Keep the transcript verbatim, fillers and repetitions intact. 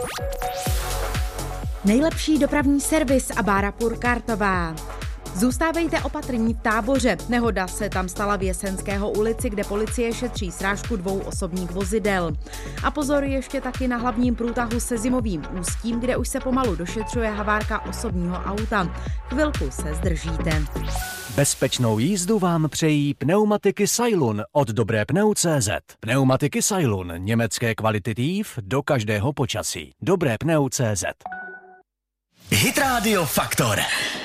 Nejlepší dopravní servis a Bára Purkartová. Zůstávejte opatrní v Táboře. Nehoda se tam stala v Jesenského ulici, kde policie šetří srážku dvou osobních vozidel. A pozor ještě taky na hlavním průtahu se Zimovým Ústím, kde už se pomalu došetřuje havárka osobního auta. Chvilku se zdržíte. Bezpečnou jízdu vám přejí pneumatiky Sailun od dobré pneu tečka cé zet. Pneumatiky Sailun, německé kvality týv do každého počasí. dobré pneu tečka cé zet. Hit Radio Faktor.